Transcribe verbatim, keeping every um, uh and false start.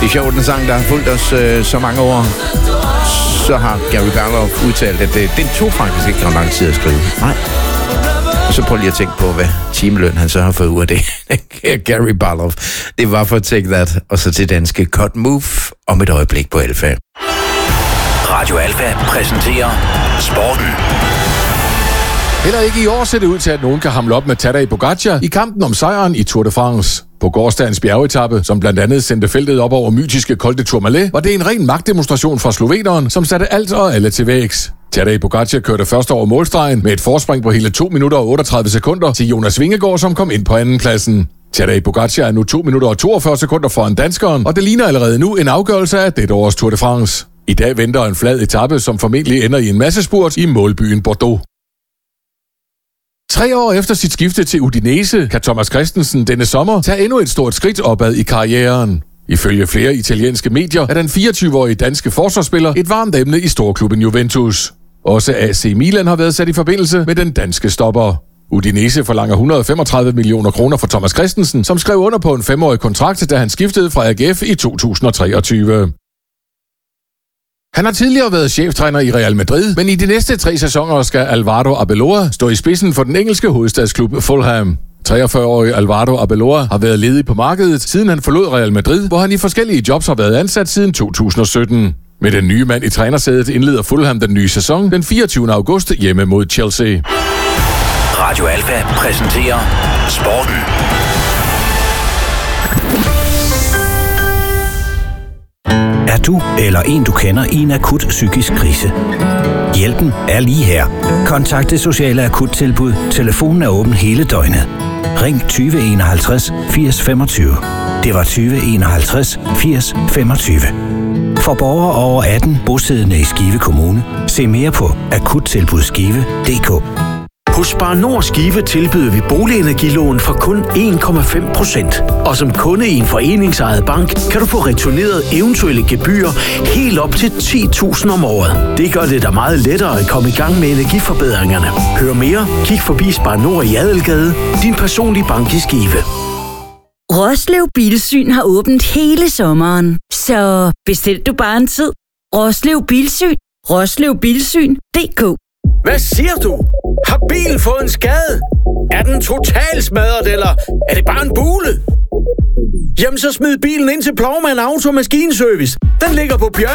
er sjovt, den sang, der har fulgt os øh, så mange år. Så har Gary Barlow udtalt, at det, det tog faktisk ikke lang tid at skrive. Nej. Og så prøv lige at tænke på, hvad timeløn han så har fået ud af det. Gary Barlow. Det var for Take That, og så til danske Cut Move om et øjeblik på Alfa. Radio Alfa præsenterer Sporten. Heller ikke i år ser det ud til, at nogen kan hamle op med Tadej Pogačar i kampen om sejren i Tour de France. På gårsdagens bjergetappe, som blandt andet sendte feltet op over mytiske Col de Tourmalet, var det en ren magtdemonstration fra sloveneren, som satte alt og alle til vægs. Tadej Pogačar kørte først over målstregen med et forspring på hele to minutter og otteogtredive sekunder til Jonas Vingegaard, som kom ind på andenpladsen. Tadej Pogačar er nu to minutter og toogfyrre sekunder foran danskeren, og det ligner allerede nu en afgørelse af dette års Tour de France. I dag venter en flad etape, som formentlig ender i en massespurt i målbyen Bordeaux. Tre år efter sit skifte til Udinese kan Thomas Christensen denne sommer tage endnu et stort skridt opad i karrieren. Ifølge flere italienske medier er den fireogtyve-årige danske forsvarsspiller et varmt emne i storklubben Juventus. Også A C Milan har været sat i forbindelse med den danske stopper. Udinese forlanger et hundrede og femogtredive millioner kroner for Thomas Christensen, som skrev under på en femårig kontrakt, da han skiftede fra A G F i to tusind og treogtyve. Han har tidligere været cheftræner i Real Madrid, men i de næste tre sæsoner skal Alvaro Arbeloa stå i spidsen for den engelske hovedstadsklub Fulham. treogfyrre-årige Alvaro Arbeloa har været ledig på markedet, siden han forlod Real Madrid, hvor han i forskellige jobs har været ansat siden to tusind og sytten. Med den nye mand i trænersædet indleder Fulham den nye sæson den fireogtyvende august hjemme mod Chelsea. Radio Alfa præsenterer Sporten. Er du eller en, du kender, i en akut psykisk krise? Hjælpen er lige her. Kontakt Det Sociale Akuttilbud. Telefonen er åben hele døgnet. Ring tyve enoghalvtreds firs femogtyve. Det var tyve enoghalvtreds firs femogtyve. For borgere over atten bosiddende i Skive Kommune, se mere på akuttilbudsskive punktum d k. Hos Spar Nord Skive tilbyder vi boligenergilån for kun en komma fem procent. Og som kunde i en foreningsejet bank, kan du få returneret eventuelle gebyrer helt op til ti tusind om året. Det gør det da meget lettere at komme i gang med energiforbedringerne. Hør mere, kig forbi Spar Nord i Adelgade, din personlige bank i Skive. Roslev Bilsyn har åbent hele sommeren, så bestil du bare en tid. Roslev Bilsyn. Roslev Bilsyn punktum d k. Hvad siger du? Har bilen fået en skade? Er den totalt smadret, eller er det bare en bule? Jamen så smid bilen ind til Plovmand Auto Maskinservice. Den ligger på Bjørn